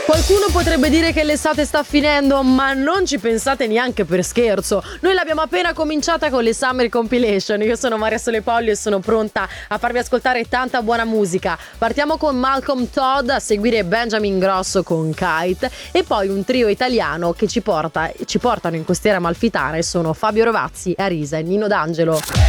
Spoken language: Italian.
Qualcuno potrebbe dire che l'estate sta finendo, ma non ci pensate neanche per scherzo. Noi l'abbiamo appena cominciata con le Summer Compilation. Io sono Maria Sole Polli e sono pronta a farvi ascoltare tanta buona musica. Partiamo con Malcolm Todd, a seguire Benjamin Grosso con Kite e poi un trio italiano che ci portano in costiera amalfitana e sono Fabio Rovazzi, Arisa e Nino D'Angelo.